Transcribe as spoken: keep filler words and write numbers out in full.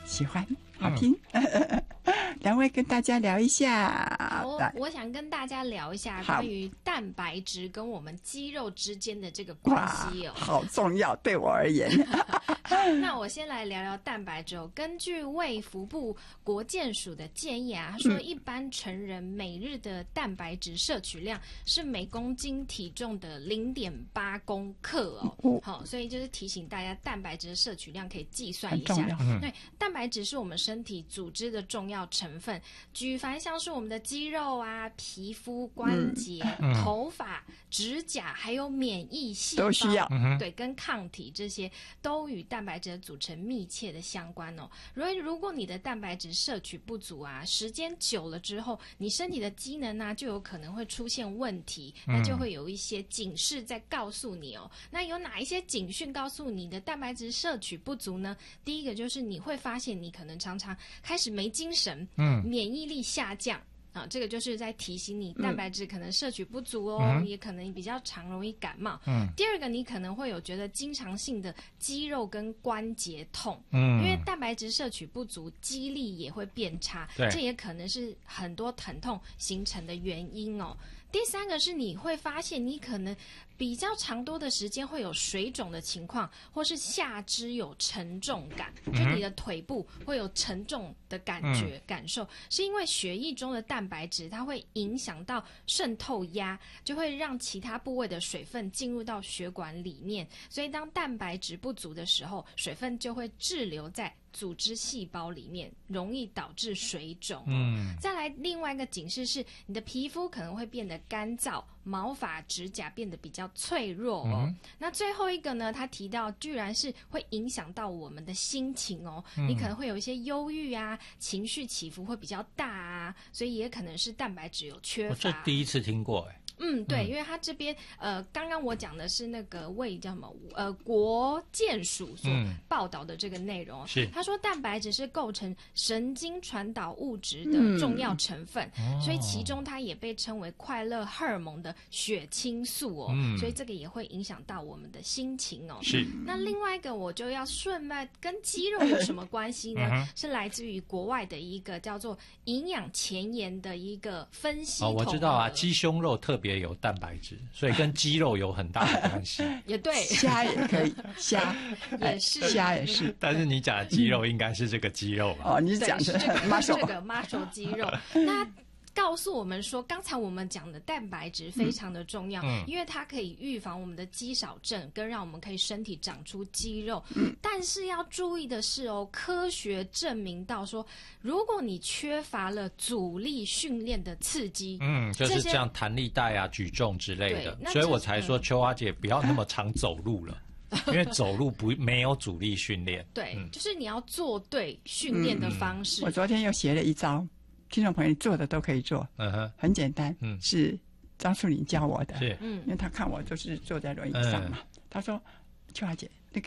喜欢，好听。嗯两位跟大家聊一下。 好，我想跟大家聊一下关于蛋白质跟我们肌肉之间的这个关系哦， 好重要，对我而言。 那我先来聊聊蛋白质哦。根据卫福部国健署的建议啊，他说一般成人每日的蛋白质摄取量是每公斤体重的 零点八公克哦。好、哦，所以就是提醒大家，蛋白质的摄取量可以计算一下。对，蛋白质是我们身体组织的重要成分，举凡像是我们的肌肉啊、皮肤、关节、嗯、头发、指甲，还有免疫细胞都需要。 对，跟抗体这些都与蛋白质的组成密切的相关哦。如果如果你的蛋白质摄取不足啊，时间久了之后，你身体的机能啊就有可能会出现问题，那就会有一些警示在告诉你哦。那有哪一些警讯告诉你的蛋白质摄取不足呢？第一个就是你会发现你可能常常开始没精神，嗯，免疫力下降。啊，这个就是在提醒你蛋白质可能摄取不足哦，嗯、也可能比较常容易感冒。嗯，第二个你可能会有觉得经常性的肌肉跟关节痛，嗯，因为蛋白质摄取不足，肌力也会变差，这也可能是很多疼痛形成的原因哦。第三个是你会发现你可能比较长多的时间会有水肿的情况，或是下肢有沉重感，就你的腿部会有沉重的感觉、嗯、感受，是因为血液中的蛋白质它会影响到渗透压，就会让其他部位的水分进入到血管里面，所以当蛋白质不足的时候，水分就会滞留在组织细胞里面，容易导致水肿、哦。嗯，再来另外一个警示是，你的皮肤可能会变得干燥，毛发、指甲变得比较脆弱哦。嗯、那最后一个呢，他提到居然是会影响到我们的心情哦，嗯、你可能会有一些忧郁啊，情绪起伏会比较大啊，所以也可能是蛋白质有缺乏。 我这第一次听过哎。 嗯，对，嗯、因为他这边呃，刚刚我讲的是那个卫叫什么呃国健署所报道的这个内容，是、嗯、他说蛋白质是构成神经传导物质的重要成分，嗯、所以其中它也被称为快乐荷尔蒙的血清素哦，嗯、所以这个也会影响到我们的心情哦。 是。 那另外一个我就要顺带跟肌肉有什么关系呢？嗯、是来自于国外的一个叫做营养前沿的一个分析。 哦，我知道啊，鸡胸肉特别也有蛋白质，所以跟肌肉有很大的关系。 也对， 虾也可以，虾也是， 虾也是。 但是你讲的肌肉应该是这个肌肉吧？ 哦，你讲的是这个 muscle 这个 muscle 肌肉。那告诉我们说，刚才我们讲的蛋白质非常的重要，嗯、因为它可以预防我们的肌少症，跟让我们可以身体长出肌肉。嗯、但是要注意的是哦，科学证明到说，如果你缺乏了阻力训练的刺激， 嗯，就是像弹力带啊、举重之类的，所以我才说秋花姐不要那么常走路了。因为走路不没有阻力训练。 对，嗯、就是你要做对训练的方式。 嗯、我昨天又学了一招。听众朋友做的都可以做，嗯哼，很简单，嗯，是张树林教我的，是，嗯，因为他看我就是坐在轮椅上嘛，嗯、他说：“秋华姐，